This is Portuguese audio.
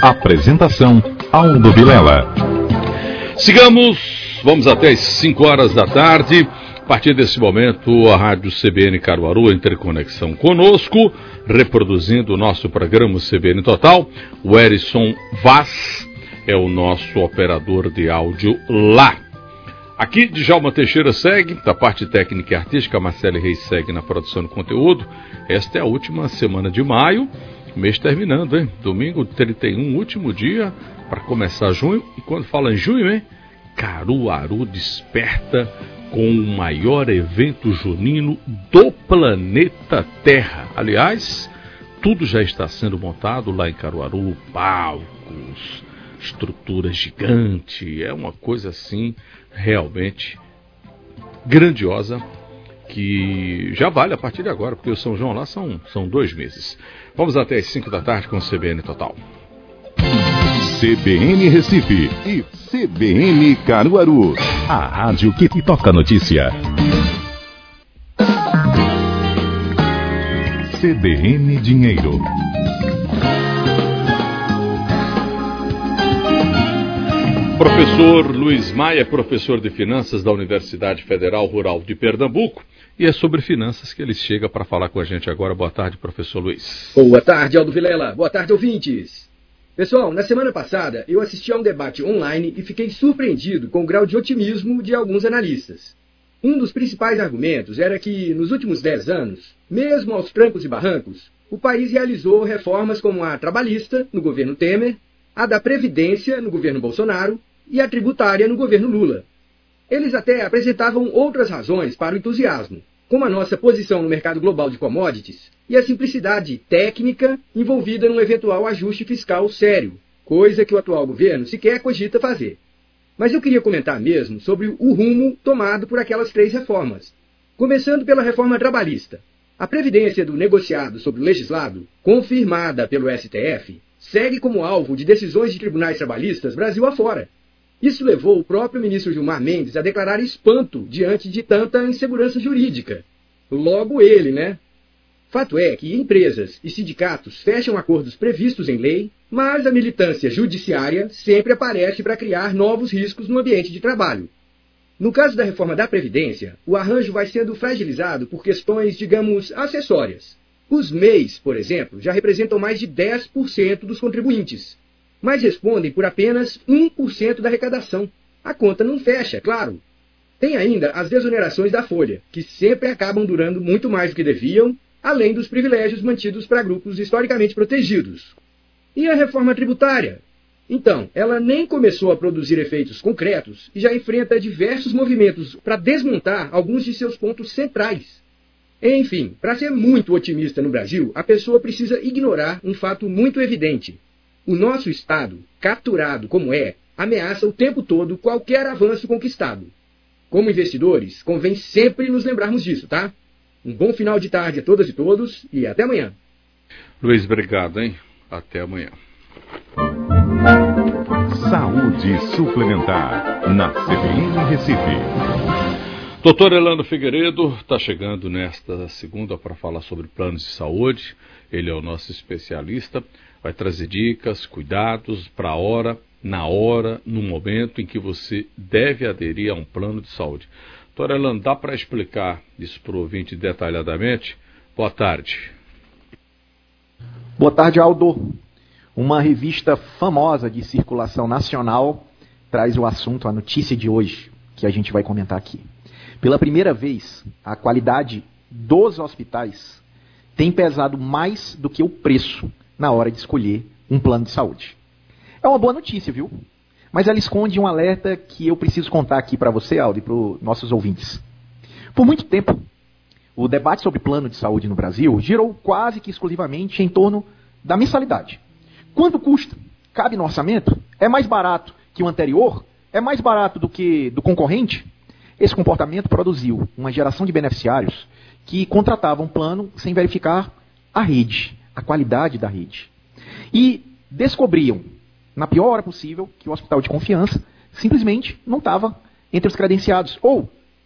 Apresentação, Aldo Vilela. Sigamos, vamos até as 5 horas da tarde. A partir desse momento, a Rádio CBN Caruaru entra em conexão conosco, reproduzindo o nosso programa CBN Total. O Erison Vaz é o nosso operador de áudio lá. Aqui, Djalma Teixeira segue, da parte técnica e artística, Marcele Reis segue na produção de conteúdo. Esta é a última semana de maio, mês terminando, hein? Domingo 31, último dia para começar junho. E quando fala em junho, hein? Caruaru desperta com o maior evento junino do planeta Terra. Aliás, tudo já está sendo montado lá em Caruaru, palcos, estrutura gigante, é uma coisa assim realmente grandiosa, que já vale a partir de agora, porque o São João lá são 2 meses. Vamos até as 5 da tarde com o CBN Total. CBN Recife e CBN Caruaru, a rádio que toca a notícia. CBN Dinheiro. Professor Luiz Maia é professor de finanças da Universidade Federal Rural de Pernambuco e é sobre finanças que ele chega para falar com a gente agora. Boa tarde, professor Luiz. Boa tarde, Aldo Vilela. Boa tarde, ouvintes. Pessoal, na semana passada eu assisti a um debate online e fiquei surpreendido com o grau de otimismo de alguns analistas. Um dos principais argumentos era que, nos últimos 10 anos, mesmo aos trancos e barrancos, o país realizou reformas como a trabalhista, no governo Temer, a da Previdência, no governo Bolsonaro, e a tributária, no governo Lula. Eles até apresentavam outras razões para o entusiasmo, como a nossa posição no mercado global de commodities e a simplicidade técnica envolvida num eventual ajuste fiscal sério, coisa que o atual governo sequer cogita fazer. Mas eu queria comentar mesmo sobre o rumo tomado por aquelas 3 reformas. Começando pela reforma trabalhista. A previdência do negociado sobre o legislado, confirmada pelo STF, segue como alvo de decisões de tribunais trabalhistas Brasil afora. Isso levou o próprio ministro Gilmar Mendes a declarar espanto diante de tanta insegurança jurídica. Logo ele, né? Fato é que empresas e sindicatos fecham acordos previstos em lei, mas a militância judiciária sempre aparece para criar novos riscos no ambiente de trabalho. No caso da reforma da Previdência, o arranjo vai sendo fragilizado por questões, digamos, acessórias. Os MEIs, por exemplo, já representam mais de 10% dos contribuintes, mas respondem por apenas 1% da arrecadação. A conta não fecha, claro. Tem ainda as desonerações da folha, que sempre acabam durando muito mais do que deviam, além dos privilégios mantidos para grupos historicamente protegidos. E a reforma tributária? Então, ela nem começou a produzir efeitos concretos e já enfrenta diversos movimentos para desmontar alguns de seus pontos centrais. Enfim, para ser muito otimista no Brasil, a pessoa precisa ignorar um fato muito evidente. O nosso Estado, capturado como é, ameaça o tempo todo qualquer avanço conquistado. Como investidores, convém sempre nos lembrarmos disso, tá? Um bom final de tarde a todas e todos e até amanhã. Luiz, obrigado, hein? Até amanhã. Saúde suplementar, na CBN Recife. Doutor Elano Figueiredo está chegando nesta segunda para falar sobre planos de saúde. Ele é o nosso especialista, vai trazer dicas, cuidados para a hora, na hora, no momento em que você deve aderir a um plano de saúde. Doutor Elano, dá para explicar isso para o ouvinte detalhadamente? Boa tarde. Boa tarde, Aldo. Uma revista famosa de circulação nacional traz o assunto, a notícia de hoje, que a gente vai comentar aqui. Pela primeira vez, a qualidade dos hospitais tem pesado mais do que o preço na hora de escolher um plano de saúde. É uma boa notícia, viu? Mas ela esconde um alerta que eu preciso contar aqui para você, Aldo, e para os nossos ouvintes. Por muito tempo, o debate sobre plano de saúde no Brasil girou quase que exclusivamente em torno da mensalidade. Quanto custa? Cabe no orçamento? É mais barato que o anterior? É mais barato do que do concorrente? Esse comportamento produziu uma geração de beneficiários que contratavam um plano sem verificar a rede, a qualidade da rede. E descobriam, na pior hora possível, que o hospital de confiança simplesmente não estava entre os credenciados, ou